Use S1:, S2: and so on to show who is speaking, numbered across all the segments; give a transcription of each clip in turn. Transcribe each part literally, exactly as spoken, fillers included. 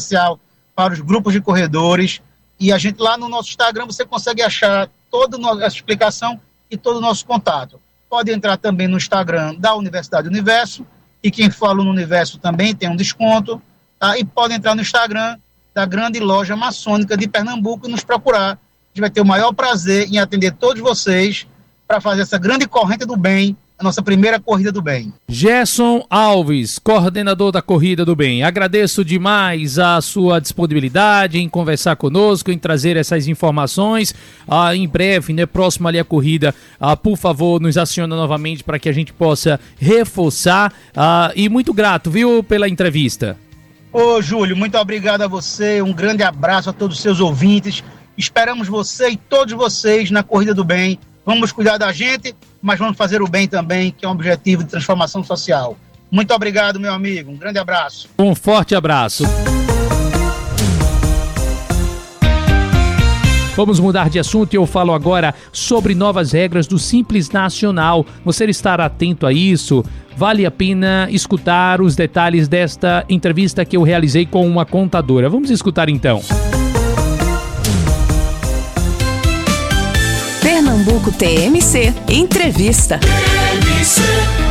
S1: especial para os grupos de corredores. E a gente lá no nosso Instagram você consegue achar toda a explicação e todo o nosso contato. Pode entrar também no Instagram da Universidade Universo, e quem for aluno Universo também tem um desconto, tá? E pode entrar no Instagram da grande loja maçônica de Pernambuco e nos procurar. A gente vai ter o maior prazer em atender todos vocês para fazer essa grande corrente do bem, a nossa primeira Corrida do Bem.
S2: Gerson Alves, coordenador da Corrida do Bem, agradeço demais a sua disponibilidade em conversar conosco, em trazer essas informações. Ah, em breve, né, próximo ali a corrida, ah, por favor, nos aciona novamente para que a gente possa reforçar. Ah, e muito grato, viu, pela entrevista.
S1: Ô, Júlio, muito obrigado a você, um grande abraço a todos os seus ouvintes. Esperamos você e todos vocês na Corrida do Bem. Vamos cuidar da gente, mas vamos fazer o bem também, que é um objetivo de transformação social. Muito obrigado, meu amigo. Um grande abraço.
S2: Um forte abraço. Vamos mudar de assunto e eu falo agora sobre novas regras do Simples Nacional. Você estar atento a isso. Vale a pena escutar os detalhes desta entrevista que eu realizei com uma contadora. Vamos escutar então.
S3: Pernambuco T M C Entrevista. T M C.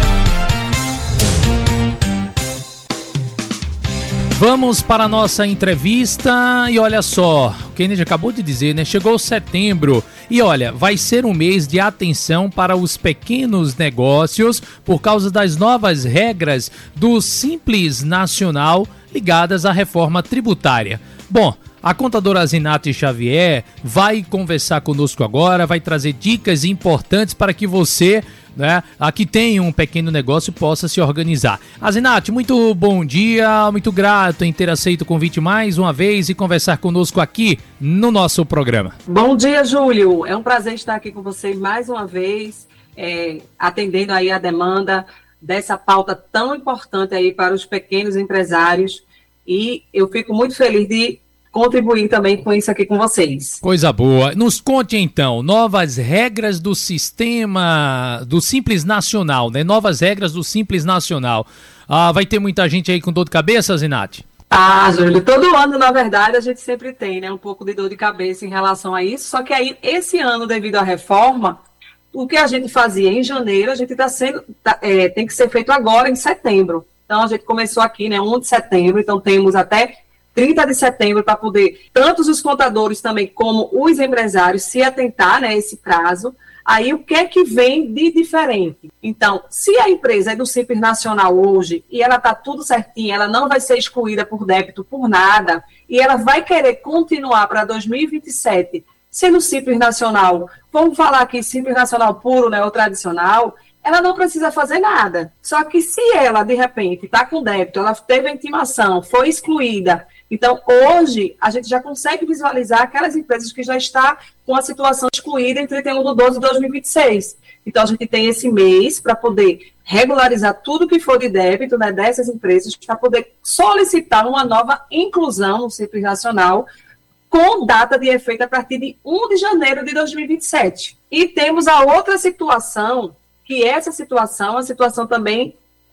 S2: Vamos para a nossa entrevista e olha só, o Kennedy acabou de dizer, né? Chegou setembro e olha, vai ser um mês de atenção para os pequenos negócios por causa das novas regras do Simples Nacional ligadas à reforma tributária. Bom, a contadora Zinati Xavier vai conversar conosco agora, vai trazer dicas importantes para que você, né, aqui tem um pequeno negócio, possa se organizar. Zinati, muito bom dia, muito grato em ter aceito o convite mais uma vez e conversar conosco aqui no nosso programa.
S4: Bom dia, Júlio, é um prazer estar aqui com você mais uma vez, é, atendendo aí a demanda dessa pauta tão importante aí para os pequenos empresários, e eu fico muito feliz de contribuir também com isso aqui com vocês.
S2: Coisa boa. Nos conte então, novas regras do sistema, do Simples Nacional, né? Novas regras do Simples Nacional. Ah, vai ter muita gente aí com dor de cabeça, Zinati?
S4: Ah, Júlio, todo ano, na verdade, a gente sempre tem, né, um pouco de dor de cabeça em relação a isso, só que aí, esse ano, devido à reforma, o que a gente fazia em janeiro, a gente tá sendo, tá, é, tem que ser feito agora, em setembro. Então, a gente começou aqui, né, primeiro de setembro, então temos até trinta de setembro para poder, tanto os contadores também como os empresários, se atentar, né, a esse prazo. Aí, o que é que vem de diferente? Então, se a empresa é do Simples Nacional hoje e ela está tudo certinho, ela não vai ser excluída por débito, por nada, e ela vai querer continuar para dois mil e vinte e sete sendo Simples Nacional, vamos falar aqui Simples Nacional puro, né, ou tradicional, ela não precisa fazer nada. Só que se ela, de repente, está com débito, ela teve a intimação, foi excluída. Então, hoje, a gente já consegue visualizar aquelas empresas que já estão com a situação excluída em trinta e um de doze de dois mil e vinte e seis. Então, a gente tem esse mês para poder regularizar tudo que for de débito, né, dessas empresas, para poder solicitar uma nova inclusão no Simples Nacional, com data de efeito a partir de primeiro de janeiro de dois mil e vinte e sete. E temos a outra situação, que essa situação é uma situação também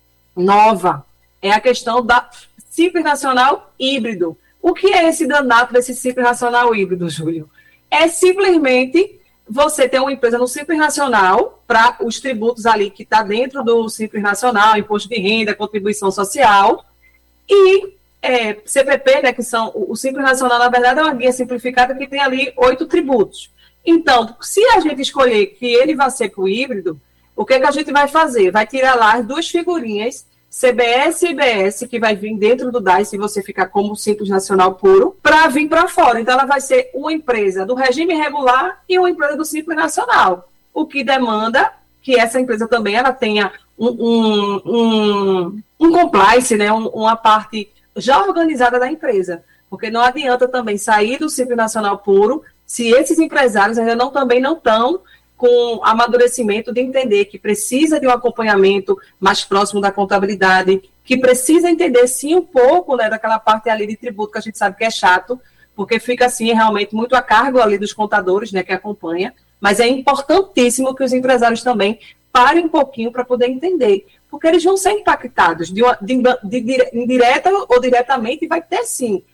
S4: nova, é a questão da Simples Nacional híbrido. O que é esse danado desse Simples Nacional híbrido, Júlio? É simplesmente você ter uma empresa no Simples Nacional para os tributos ali que está dentro do Simples Nacional, imposto de renda, contribuição social, e é, C P P, né, que são, o Simples Nacional, na verdade, é uma guia simplificada que tem ali oito tributos. Então, se a gente escolher que ele vai ser para o híbrido, o que, que a gente vai fazer? Vai tirar lá as duas figurinhas, C B S e I B S, que vai vir dentro do D A I, se você ficar como Simples Nacional puro, para vir para fora. Então, ela vai ser uma empresa do regime regular e uma empresa do Simples Nacional, o que demanda que essa empresa também ela tenha um, um, um, um compliance, né, um, uma parte já organizada da empresa, porque não adianta também sair do Simples Nacional puro se esses empresários ainda não, também não estão com amadurecimento de entender que precisa de um acompanhamento mais próximo da contabilidade, que precisa entender, sim, um pouco, né, daquela parte ali de tributo que a gente sabe que é chato, porque fica, assim, realmente muito a cargo ali dos contadores, né, que acompanha, mas é importantíssimo que os empresários também parem um pouquinho para poder entender, porque eles vão ser impactados de, uma, de, de, de indireta ou diretamente, e vai ter, sim,